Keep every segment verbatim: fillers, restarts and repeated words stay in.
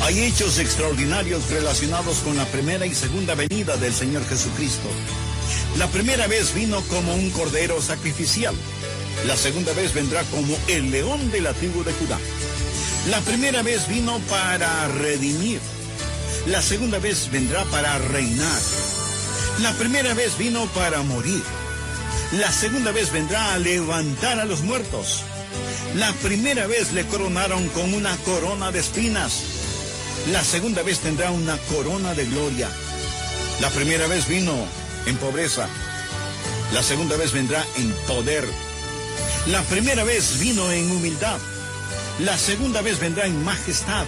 Hay hechos extraordinarios relacionados con la primera y segunda venida del Señor Jesucristo. La primera vez vino como un cordero sacrificial. La segunda vez vendrá como el león de la tribu de Judá. La primera vez vino para redimir. La segunda vez vendrá para reinar. La primera vez vino para morir. La segunda vez vendrá a levantar a los muertos. La primera vez le coronaron con una corona de espinas. La segunda vez tendrá una corona de gloria. La primera vez vino en pobreza. La segunda vez vendrá en poder. La primera vez vino en humildad. La segunda vez vendrá en majestad.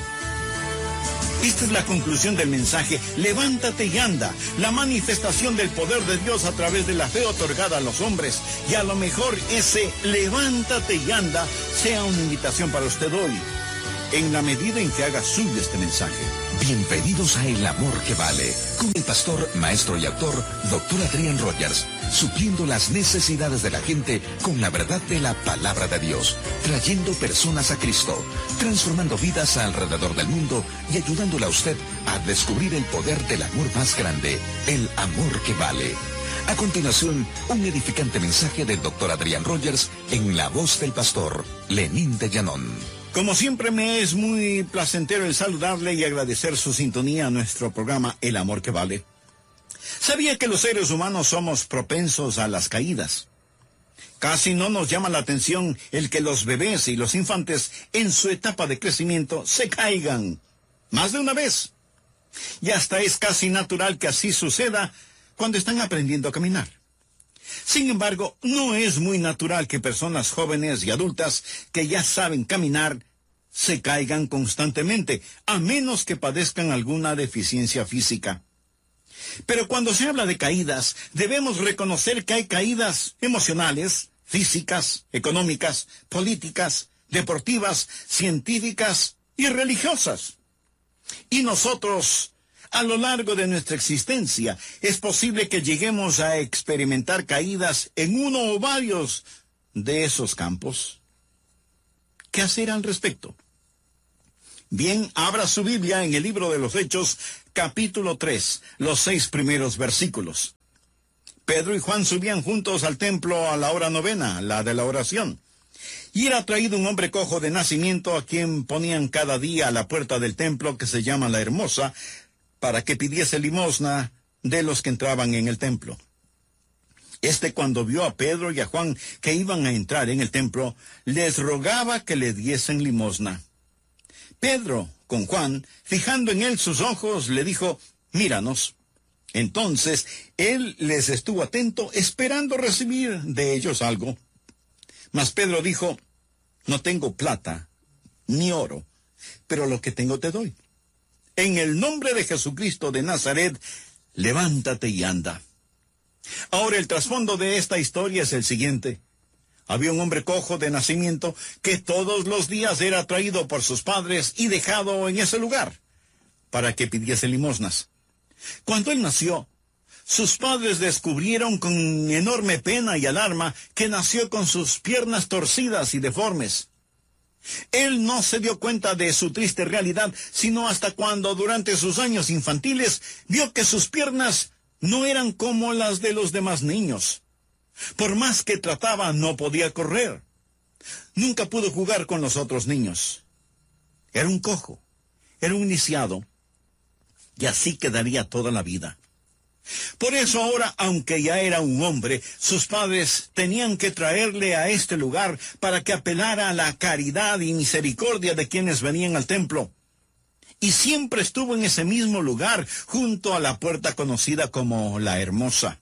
Esta es la conclusión del mensaje. Levántate y anda. La manifestación del poder de Dios a través de la fe otorgada a los hombres. Y a lo mejor ese levántate y anda sea una invitación para usted hoy, en la medida en que haga suyo este mensaje. Bienvenidos a El Amor que Vale, con el pastor, maestro y autor, doctor Adrián Rogers, supliendo las necesidades de la gente con la verdad de la palabra de Dios, trayendo personas a Cristo, transformando vidas alrededor del mundo y ayudándola a usted a descubrir el poder del amor más grande, el amor que vale. A continuación, un edificante mensaje del doctor Adrián Rogers en la voz del pastor Lenín de Llanón. Como siempre, me es muy placentero el saludarle y agradecer su sintonía a nuestro programa El Amor que Vale. ¿Sabía que los seres humanos somos propensos a las caídas? Casi no nos llama la atención el que los bebés y los infantes en su etapa de crecimiento se caigan más de una vez. Y hasta es casi natural que así suceda cuando están aprendiendo a caminar. Sin embargo, no es muy natural que personas jóvenes y adultas que ya saben caminar se caigan constantemente, a menos que padezcan alguna deficiencia física. Pero cuando se habla de caídas, debemos reconocer que hay caídas emocionales, físicas, económicas, políticas, deportivas, científicas y religiosas. Y nosotros, a lo largo de nuestra existencia, es posible que lleguemos a experimentar caídas en uno o varios de esos campos. ¿Qué hacer al respecto? Bien, abra su Biblia en el libro de los Hechos, capítulo tres, los seis primeros versículos. Pedro y Juan subían juntos al templo a la hora novena, la de la oración. Y era traído un hombre cojo de nacimiento a quien ponían cada día a la puerta del templo, que se llama La Hermosa, para que pidiese limosna de los que entraban en el templo. Este, cuando vio a Pedro y a Juan que iban a entrar en el templo, les rogaba que le diesen limosna. Pedro, con Juan, fijando en él sus ojos, le dijo: míranos. Entonces él les estuvo atento, esperando recibir de ellos algo. Mas Pedro dijo: no tengo plata ni oro, pero lo que tengo te doy. En el nombre de Jesucristo de Nazaret, levántate y anda. Ahora, el trasfondo de esta historia es el siguiente. Había un hombre cojo de nacimiento que todos los días era traído por sus padres y dejado en ese lugar para que pidiese limosnas. Cuando él nació, sus padres descubrieron con enorme pena y alarma que nació con sus piernas torcidas y deformes. Él no se dio cuenta de su triste realidad, sino hasta cuando durante sus años infantiles vio que sus piernas no eran como las de los demás niños. Por más que trataba, no podía correr. Nunca pudo jugar con los otros niños. Era un cojo, era un iniciado, y así quedaría toda la vida. Por eso ahora, aunque ya era un hombre, sus padres tenían que traerle a este lugar para que apelara a la caridad y misericordia de quienes venían al templo. Y siempre estuvo en ese mismo lugar, junto a la puerta conocida como La Hermosa.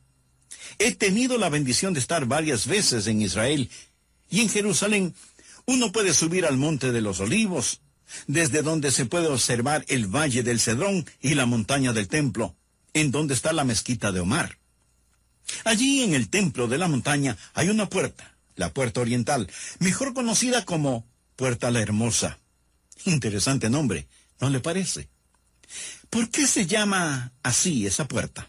He tenido la bendición de estar varias veces en Israel, y en Jerusalén uno puede subir al Monte de los Olivos, desde donde se puede observar el Valle del Cedrón y la montaña del Templo, en donde está la mezquita de Omar. Allí en el templo de la montaña hay una puerta, la puerta oriental, mejor conocida como Puerta La Hermosa. Interesante nombre, ¿no le parece? ¿Por qué se llama así esa puerta?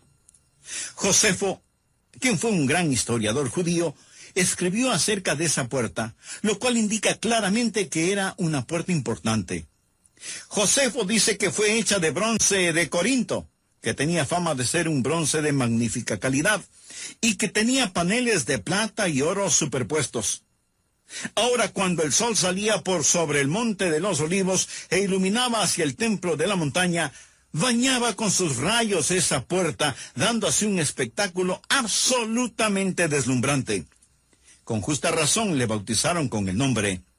Josefo, quien fue un gran historiador judío, escribió acerca de esa puerta, lo cual indica claramente que era una puerta importante. Josefo dice que fue hecha de bronce de Corinto, que tenía fama de ser un bronce de magnífica calidad, y que tenía paneles de plata y oro superpuestos. Ahora, cuando el sol salía por sobre el monte de los olivos e iluminaba hacia el templo de la montaña, bañaba con sus rayos esa puerta, dando así un espectáculo absolutamente deslumbrante. Con justa razón le bautizaron con el nombre